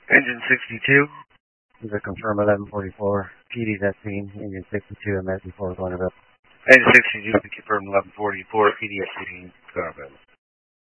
Engine 62. Is it confirm 1144? PD's at scene. Engine 62, MS before going to Engine 62, confirm 1144. PD at scene.